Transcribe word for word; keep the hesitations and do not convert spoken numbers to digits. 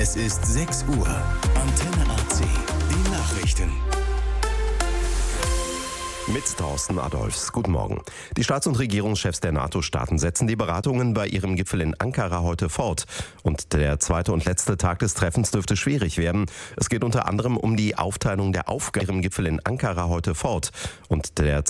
Es ist sechs Uhr. Antenne A C. Die Nachrichten. Mit Thorsten Adolfs. Guten Morgen. Die Staats- und Regierungschefs der NATO-Staaten setzen die Beratungen bei ihrem Gipfel in Ankara heute fort. Und der zweite und letzte Tag des Treffens dürfte schwierig werden. Es geht unter anderem um die Aufteilung der Aufgaben im Gipfel in Ankara heute fort. Und der